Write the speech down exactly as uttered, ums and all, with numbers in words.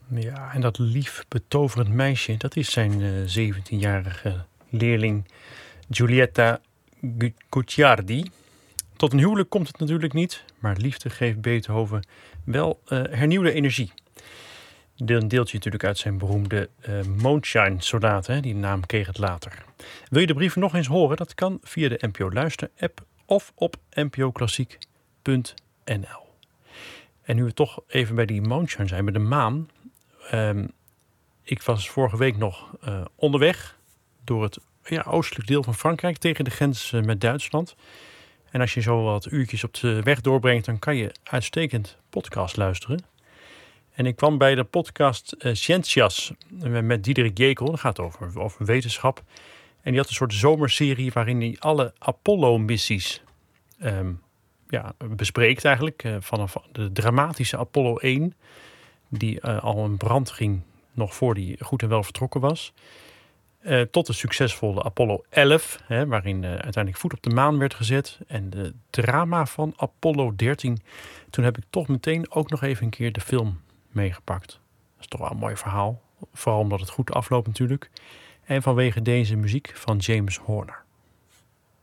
Ja, en dat lief betoverend meisje, dat is zijn uh, zeventienjarige leerling Giulietta Gu- Gucciardi. Tot een huwelijk komt het natuurlijk niet, maar liefde geeft Beethoven wel uh, hernieuwde energie. Dan deelt hij natuurlijk uit zijn beroemde uh, Mondschein-sonate, die naam kreeg het later. Wil je de brief nog eens horen? Dat kan via de N P O Luister-app of op n p o klassiek punt n l. En nu we toch even bij die Mondschein zijn, bij de maan. Um, ik was vorige week nog uh, onderweg door het ja, oostelijk deel van Frankrijk tegen de grens uh, met Duitsland. En als je zo wat uurtjes op de weg doorbrengt, dan kan je uitstekend podcast luisteren. En ik kwam bij de podcast uh, Scientias met Diederik Jekel. Dat gaat over, over wetenschap. En die had een soort zomerserie waarin hij alle Apollo-missies um, ja, bespreekt eigenlijk. Uh, vanaf de dramatische Apollo één, die uh, al in brand ging nog voor die goed en wel vertrokken was. Uh, tot de succesvolle Apollo elf, hè, waarin uh, uiteindelijk voet op de maan werd gezet. En de drama van Apollo dertien. Toen heb ik toch meteen ook nog even een keer de film meegepakt. Dat is toch wel een mooi verhaal. Vooral omdat het goed afloopt natuurlijk. En vanwege deze muziek van James Horner.